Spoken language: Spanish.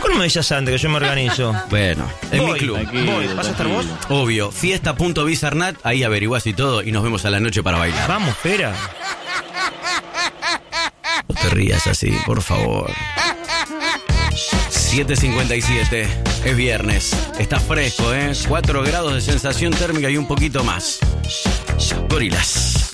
¿Por qué no me avisas antes que yo me organizo? Bueno, es mi Voy, club. voy. ¿Vas a estar vos? Obvio, fiesta.bizarnat, ahí averiguás y todo y nos vemos a la noche para bailar. Vamos, espera. No te rías así, por favor. 7:57, es viernes, está fresco, 4 grados de sensación térmica y un poquito más. Gorilas.